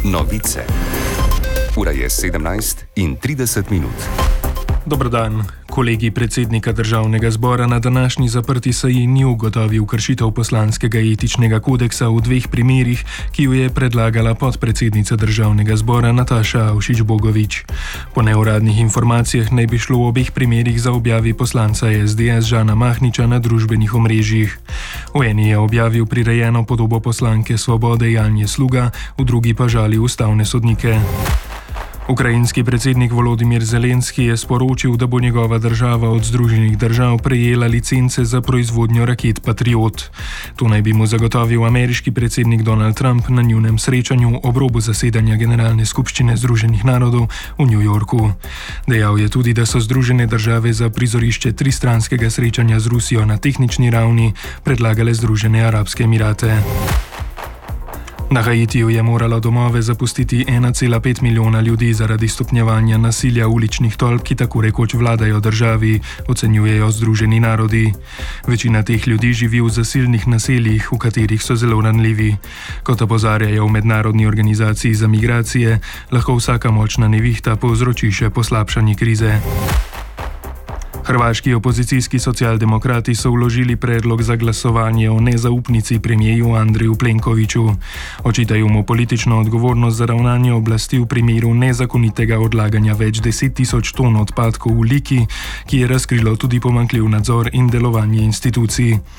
Novice. Ura je 17:30. Dober dan. Kolegij predsednika Državnega zbora na današnji zaprti seji ni ugotovil kršitev poslanskega etičnega kodeksa v dveh primerih, ki ju je predlagala podpredsednica Državnega zbora Nataša Avšič Bogovič. Po neuradnih informacijah naj bi šlo v obeh primerih za objavi poslanca SDS Žana Mahniča na družbenih omrežjih. V eni je objavil prirejeno podobo poslanke Svobode Janje Sluga, v drugi pa žali ustavne sodnike. Ukrajinski predsednik Volodimir Zelenski je sporočil, da bo njegova država od Združenih držav prejela licence za proizvodnjo raket Patriot. To naj bi mu zagotovil ameriški predsednik Donald Trump na njunem srečanju ob robu zasedanja Generalne skupščine Združenih narodov v New Yorku. Dejal je tudi, da so Združene države za prizorišče tristranskega srečanja z Rusijo na tehnični ravni predlagale Združene arabske emirate. Na Haitiju je moralo domove zapustiti 1,5 milijona ljudi zaradi stopnjevanja nasilja uličnih tolp, ki tako rekoč vladajo državi, ocenjujejo Združeni narodi. Večina teh ljudi živi v zasilnih naseljih, v katerih so zelo ranljivi. Kot opozarjajo v Mednarodni organizaciji za migracije, lahko vsaka močna nevihta povzroči še poslabšanje krize. Hrvaški opozicijski socialdemokrati so vložili predlog za glasovanje o nezaupnici premijeju Andreju Plenkoviću. Očitajo mu politično odgovornost za ravnanje oblasti v primeru nezakonitega odlaganja več 10.000 ton odpadkov v Liki, ki je razkrilo tudi pomanjkljiv nadzor in delovanje institucij.